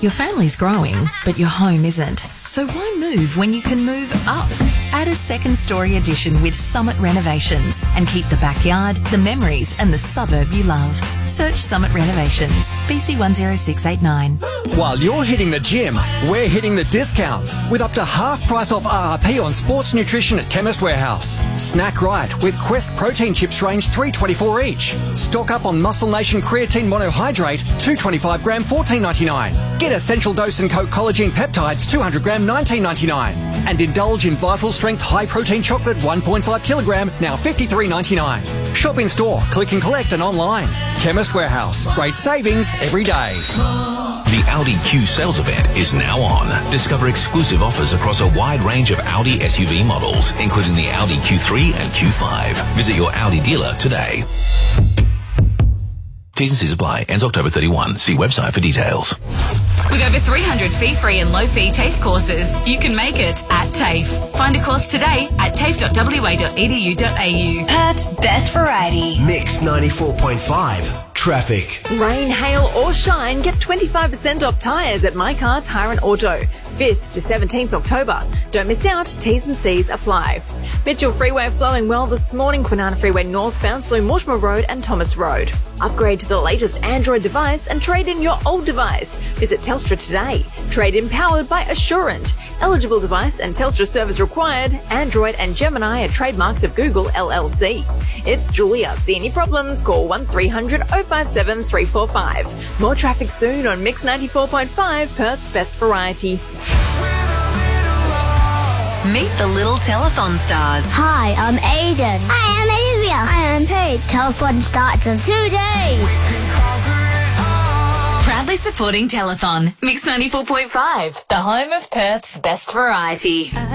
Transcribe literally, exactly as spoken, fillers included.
Your family's growing, but your home isn't. So why move when you can move up? Add a second story addition with Summit Renovations and keep the backyard, the memories and the suburb you love. Search Summit Renovations, B C one zero six eight nine. While you're hitting the gym, we're hitting the discounts with up to half price off R R P on sports nutrition at Chemist Warehouse. Snack right with Quest protein chips range three twenty-four each. Stock up on Muscle Nation creatine monohydrate two twenty-five gram fourteen ninety-nine. Get Essential Dose and Co collagen peptides two hundred gram nineteen ninety-nine. And indulge in Vital Strength high protein chocolate one point five kilogram now fifty-three ninety-nine. Shop in store, click and collect and online. Chemist Warehouse. Great savings every day. The Audi Q sales event is now on. Discover exclusive offers across a wide range of Audi S U V models, including the Audi Q three and Q five. Visit your Audi dealer today. T's and C's apply. Ends October thirty-first. See website for details. With over three hundred fee-free and low-fee TAFE courses, you can make it at TAFE. Find a course today at tafe dot w a dot e d u dot a u. Perth's best variety. Mix ninety-four point five. Traffic. Rain, hail or shine, get twenty-five percent off tyres at My Car Tyre and Auto. fifth to seventeenth October. Don't miss out, T's and C's apply. Mitchell Freeway flowing well this morning, Kwinana Freeway northbound, Slough Mortimer Road and Thomas Road. Upgrade to the latest Android device and trade in your old device. Visit Telstra today. Trade in powered by Assurant. Eligible device and Telstra service required. Android and Gemini are trademarks of Google L L C. It's Julia. See any problems? Call one three hundred oh five seven three four five. More traffic soon on Mix ninety-four point five, Perth's best variety. Meet the little telethon stars. Hi, I'm Aiden. Hi, I'm Olivia. Hi, I'm Paige. Telethon starts on today. Proudly supporting Telethon. Mix ninety-four point five, the home of Perth's best variety.